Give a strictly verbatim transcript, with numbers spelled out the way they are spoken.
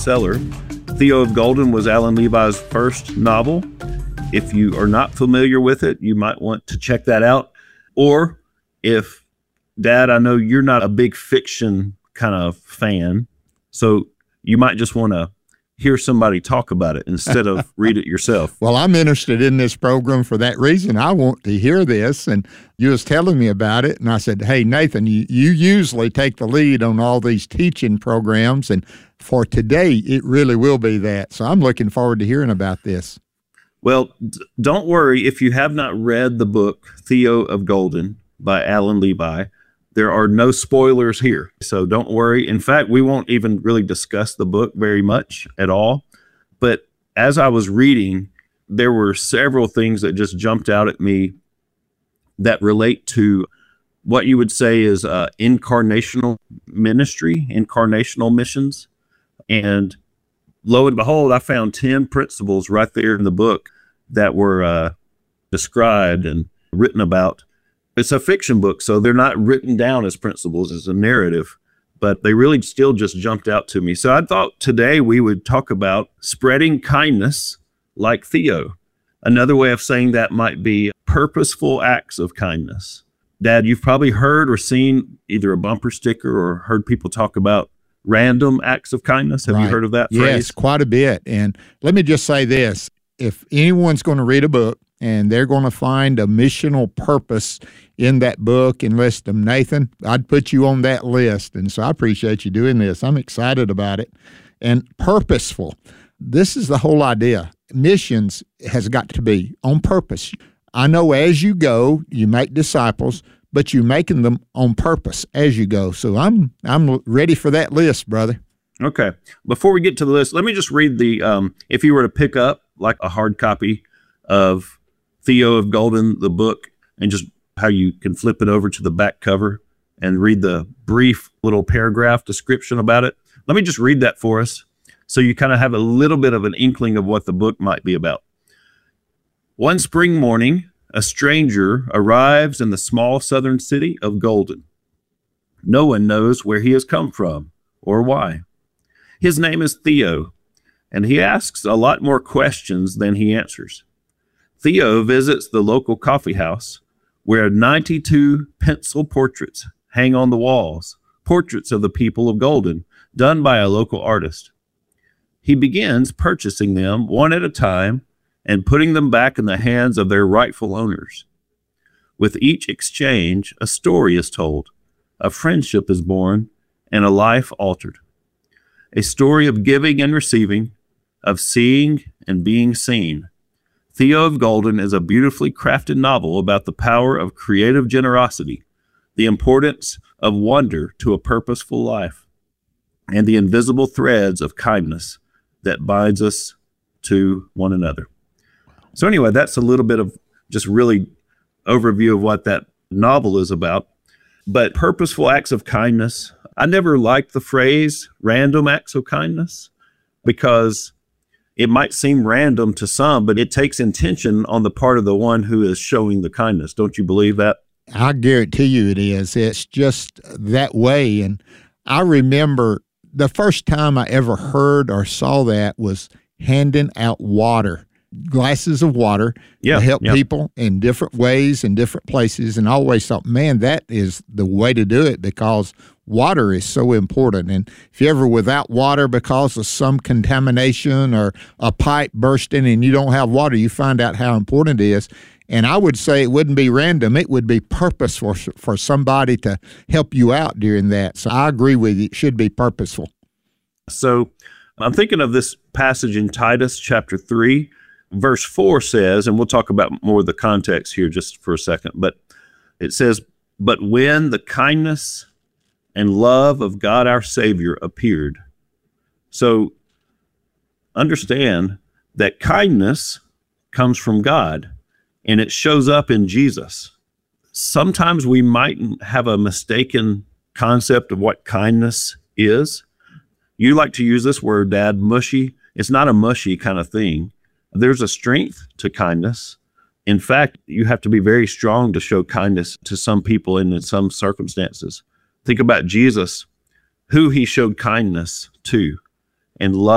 bestseller. Theo of Golden was Alan Levi's first novel. If you are not familiar with it, you might want to check that out. Or if, Dad, I know you're not a big fiction kind of fan, so you might just want to hear somebody talk about it instead of read it yourself. Well, I'm interested in this program for that reason. I want to hear this, and you was telling me about it, and I said, hey, Nathan, you, you usually take the lead on all these teaching programs, and for today, it really will be that. So I'm looking forward to hearing about this. Well, d- don't worry if you have not read the book Theo of Golden by Alan Levi. There are no spoilers here, so don't worry. In fact, we won't even really discuss the book very much at all. But as I was reading, there were several things that just jumped out at me that relate to what you would say is uh, incarnational ministry, incarnational missions. And lo and behold, I found ten principles right there in the book that were uh, described and written about. It's a fiction book, so they're not written down as principles, as a narrative, but they really still just jumped out to me. So I thought today we would talk about spreading kindness like Theo. Another way of saying that might be purposeful acts of kindness. Dad, you've probably heard or seen either a bumper sticker or heard people talk about random acts of kindness. Have Right. you heard of that phrase? Yes, quite a bit. And let me just say this. If anyone's going to read a book and they're going to find a missional purpose in that book and list them, Nathan, I'd put you on that list. And so I appreciate you doing this. I'm excited about it. And purposeful. This is the whole idea. Missions has got to be on purpose. I know as you go, you make disciples, but you're making them on purpose as you go. So I'm I'm ready for that list, brother. Okay. Before we get to the list, let me just read the, um, if you were to pick up like a hard copy of Theo of Golden, the book, and just how you can flip it over to the back cover and read the brief little paragraph description about it. Let me just read that for us so you kind of have a little bit of an inkling of what the book might be about. One spring morning, a stranger arrives in the small southern city of Golden. No one knows where he has come from or why. His name is Theo, and he asks a lot more questions than he answers. Theo visits the local coffee house where ninety-two pencil portraits hang on the walls, portraits of the people of Golden, done by a local artist. He begins purchasing them one at a time and putting them back in the hands of their rightful owners. With each exchange, a story is told, a friendship is born, and a life altered. A story of giving and receiving, of seeing and being seen. Theo of Golden is a beautifully crafted novel about the power of creative generosity, the importance of wonder to a purposeful life, and the invisible threads of kindness that binds us to one another. So anyway, that's a little bit of just really overview of what that novel is about. But purposeful acts of kindness, I never liked the phrase random acts of kindness because it might seem random to some, but it takes intention on the part of the one who is showing the kindness. Don't you believe that? I guarantee you it is. It's just that way. And I remember the first time I ever heard or saw that was handing out water, glasses of water Yeah, to help yeah. people in different ways in different places. And I always thought, man, that is the way to do it because water is so important. And if you're ever without water because of some contamination or a pipe bursting and you don't have water, you find out how important it is. And I would say it wouldn't be random. It would be purposeful for somebody to help you out during that. So I agree with you. It should be purposeful. So I'm thinking of this passage in Titus chapter three, verse four says, and we'll talk about more of the context here just for a second, but it says, but when the kindness and love of God our Savior appeared. So understand that kindness comes from God and it shows up in Jesus. Sometimes we might have a mistaken concept of what kindness is. You like to use this word, Dad, mushy. It's not a mushy kind of thing. There's a strength to kindness. In fact, you have to be very strong to show kindness to some people and in some circumstances. Think about Jesus, who he showed kindness to and love.